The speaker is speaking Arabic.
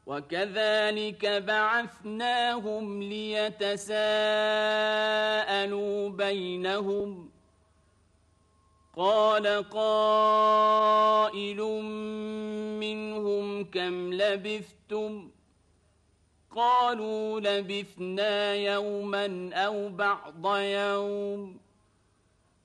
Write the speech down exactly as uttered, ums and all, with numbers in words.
وكذلك بعثناهم ليتساءلوا بينهم قال قائل منهم كم لبثتم قالوا لبثنا يوما أو بعض يوم